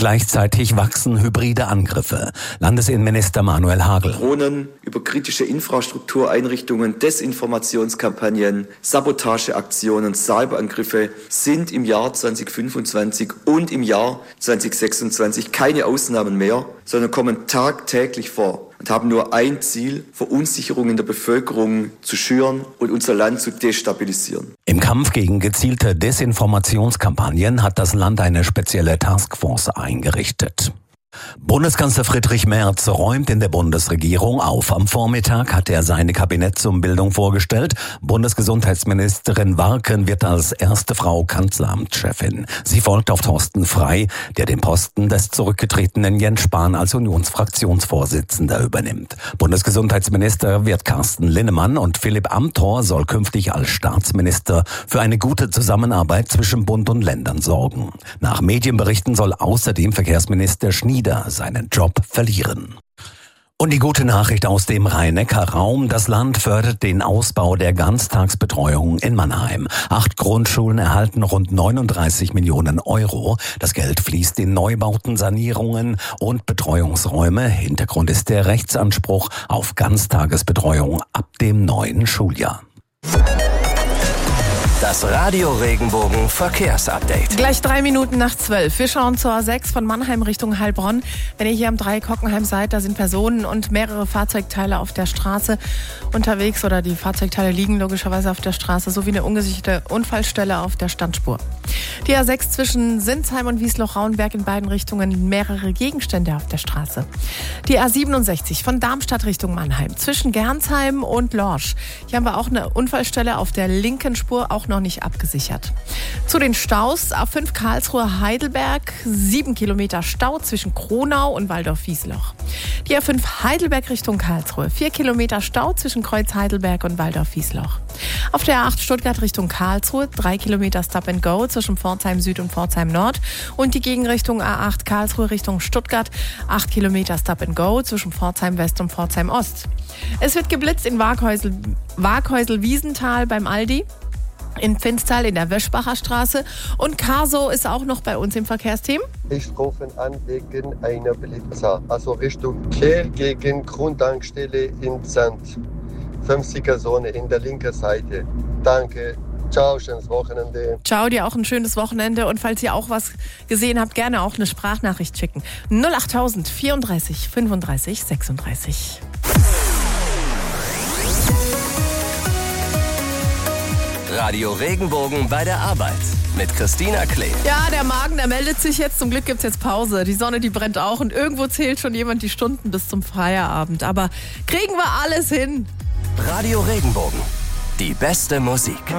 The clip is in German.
Gleichzeitig wachsen hybride Angriffe. Landesinnenminister Manuel Hagel. Drohnen über kritische Infrastruktureinrichtungen, Desinformationskampagnen, Sabotageaktionen, Cyberangriffe sind im Jahr 2025 und im Jahr 2026 keine Ausnahmen mehr, sondern kommen tagtäglich vor und haben nur ein Ziel: Verunsicherung in der Bevölkerung zu schüren und unser Land zu destabilisieren. Im Kampf gegen gezielte Desinformationskampagnen hat das Land eine spezielle Taskforce eingerichtet. Bundeskanzler Friedrich Merz räumt in der Bundesregierung auf. Am Vormittag hat er seine Kabinettsumbildung vorgestellt. Bundesgesundheitsministerin Warken wird als erste Frau Kanzleramtschefin. Sie folgt auf Thorsten Frey, der den Posten des zurückgetretenen Jens Spahn als Unionsfraktionsvorsitzender übernimmt. Bundesgesundheitsminister wird Carsten Linnemann und Philipp Amthor soll künftig als Staatsminister für eine gute Zusammenarbeit zwischen Bund und Ländern sorgen. Nach Medienberichten soll außerdem Verkehrsminister Schnieder seinen Job verlieren. Und die gute Nachricht aus dem Rhein-Neckar-Raum: Das Land fördert den Ausbau der Ganztagsbetreuung in Mannheim. 8 Grundschulen erhalten rund 39 Millionen Euro. Das Geld fließt in Neubauten, Sanierungen und Betreuungsräume. Hintergrund ist der Rechtsanspruch auf Ganztagesbetreuung ab dem neuen Schuljahr. Das Radio Regenbogen Verkehrsupdate. Gleich 3 Minuten nach 12. Wir schauen zur A6 von Mannheim Richtung Heilbronn. Wenn ihr hier am Dreieck Hockenheim seid, da sind Personen und mehrere Fahrzeugteile auf der Straße unterwegs, oder die Fahrzeugteile liegen logischerweise auf der Straße, sowie eine ungesicherte Unfallstelle auf der Standspur. Die A6 zwischen Sinsheim und Wiesloch-Rauenberg, in beiden Richtungen mehrere Gegenstände auf der Straße. Die A67 von Darmstadt Richtung Mannheim zwischen Gernsheim und Lorsch. Hier haben wir auch eine Unfallstelle auf der linken Spur, auch noch nicht abgesichert. Zu den Staus: A5 Karlsruhe-Heidelberg, 7 Kilometer Stau zwischen Kronau und Waldorf-Wiesloch. Die A5 Heidelberg Richtung Karlsruhe, 4 Kilometer Stau zwischen Kreuz-Heidelberg und Waldorf-Wiesloch. Auf der A8 Stuttgart Richtung Karlsruhe, 3 Kilometer Stop and Go zwischen Pforzheim Süd und Pforzheim Nord. Und die Gegenrichtung A8 Karlsruhe Richtung Stuttgart, 8 Kilometer Stop and Go zwischen Pforzheim West und Pforzheim Ost. Es wird geblitzt in Waghäusel-Wiesenthal beim Aldi, in Pfinstal in der Wöschbacher Straße, und Caso ist auch noch bei uns im Verkehrsteam. Ich rufe an wegen einer Blitzer, also Richtung Kehl gegen Grundtankstelle in Sand. 50er-Zone in der linken Seite. Danke. Ciao, schönes Wochenende. Ciao, dir auch ein schönes Wochenende. Und falls ihr auch was gesehen habt, gerne auch eine Sprachnachricht schicken. 08000 34 35 36. Radio Regenbogen bei der Arbeit mit Christina Klee. Ja, der Magen, der meldet sich jetzt. Zum Glück gibt's jetzt Pause. Die Sonne, die brennt auch. Und irgendwo zählt schon jemand die Stunden bis zum Feierabend. Aber kriegen wir alles hin. Radio Regenbogen. Die beste Musik.